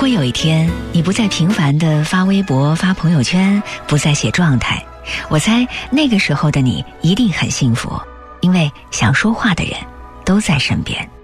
果有一天你不再频繁地发微博发朋友圈，不再写状态，我猜那个时候的你一定很幸福，因为想说话的人都在身边。